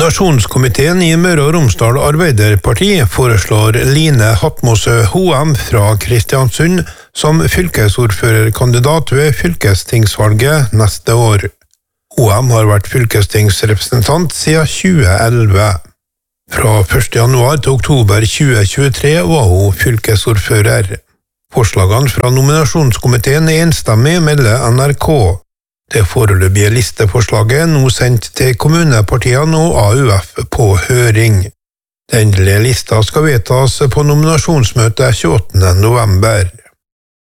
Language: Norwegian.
Nominasjonskomiteen i Møre og Romsdal Arbeiderparti foreslår Line Hatmosø Hoem fra Kristiansund som fylkesordførerkandidat ved fylkestingsvalget neste år. Hoem har vært fylkestingsrepresentant siden 2011. Fra 1. januar til oktober 2023 var hun fylkesordfører. Forslagene fra nominasjonskomiteen er enstemmig, melder NRK. Det foreløpige listeforslaget er nå sendt til kommunepartiene og AUF på høring. Den endelige lista skal vedtas på nominasjonsmøtet 28. november.